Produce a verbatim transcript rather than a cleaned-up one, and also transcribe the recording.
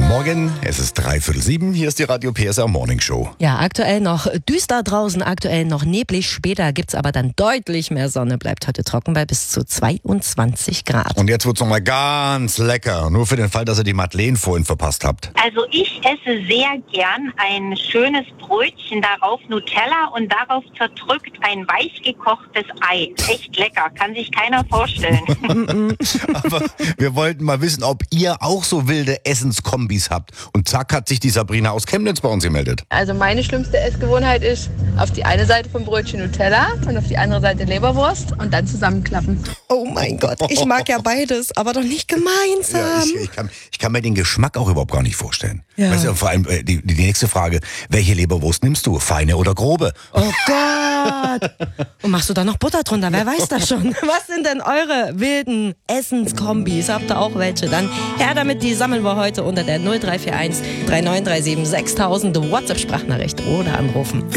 Morgen, es ist dreiviertel sieben, hier ist die Radio P S R Morning Show. Ja, aktuell noch düster draußen, aktuell noch neblig. Später gibt's aber dann deutlich mehr Sonne. Bleibt heute trocken bei bis zu zweiundzwanzig Grad. Und jetzt wird's nochmal ganz lecker. Nur für den Fall, dass ihr die Madeleine vorhin verpasst habt. Also ich esse sehr gern ein schönes Brötchen, darauf Nutella und darauf zerdrückt ein weich gekochtes Ei. Echt lecker, kann sich keiner vorstellen. Aber wir wollten mal wissen, ob ihr auch so wilde Essenskombis habt. Und zack hat sich die Sabrina aus Chemnitz bei uns gemeldet. Also meine schlimmste Essgewohnheit ist, auf die eine Seite vom Brötchen Nutella und auf die andere Seite Leberwurst und dann zusammenklappen. Oh mein Gott, ich mag ja beides, aber doch nicht gemeinsam. Ja, ich, ich, kann, ich kann mir den Geschmack auch überhaupt gar nicht vorstellen. Ja. Weißt du, vor allem äh, die, die nächste Frage, welche Leberwurst nimmst du? Feine oder grobe? Oh Gott. Und machst du da noch Butter drunter? Wer weiß das schon? Was sind denn eure wilden Essenskombis? Habt ihr auch welche? Dann her damit, die sammeln wir heute unter der null drei vier eins drei neun drei sieben sechstausend WhatsApp-Sprachnachricht oder anrufen.